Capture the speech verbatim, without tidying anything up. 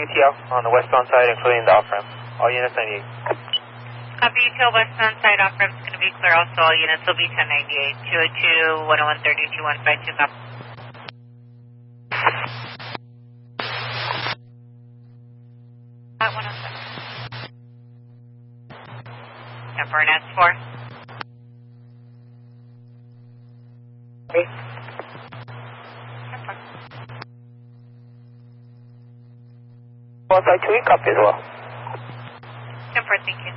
U T L on the westbound side, including the off-ramp. All units ninety-eight. Copy, U T L westbound side, off-ramp is going to be clear. Also, all units will be ten ninety-eight. two oh two, one oh one thirty, two one five two, copy. At one oh seven. Number and S four. Okay. one five two, copy as well. ten four, thank you.